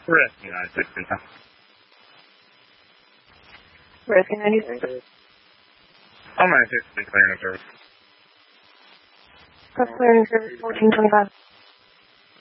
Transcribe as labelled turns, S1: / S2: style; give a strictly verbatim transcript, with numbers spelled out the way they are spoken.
S1: Rescue ninety-six.
S2: Rescue ninety-six.
S1: I'm ninety-six, clearing service.
S2: Press clearing service fourteen twenty-five.